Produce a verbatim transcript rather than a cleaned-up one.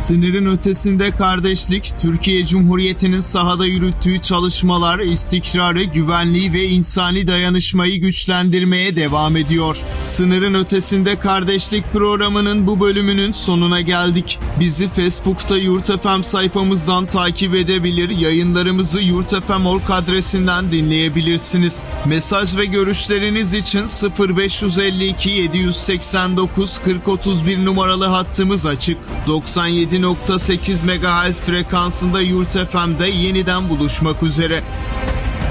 Sınırın ötesinde kardeşlik, Türkiye Cumhuriyeti'nin sahada yürüttüğü çalışmalar, istikrarı, güvenliği ve insani dayanışmayı güçlendirmeye devam ediyor. Sınırın ötesinde kardeşlik programının bu bölümünün sonuna geldik. Bizi Facebook'ta Yurt F M sayfamızdan takip edebilir, yayınlarımızı yurtfm nokta org adresinden dinleyebilirsiniz. Mesaj ve görüşleriniz için sıfır beş elli iki yedi seksen dokuz kırk otuz bir numaralı hattımız açık. doksan yedi nokta sekiz megahertz frekansında Yurt F M'de yeniden buluşmak üzere.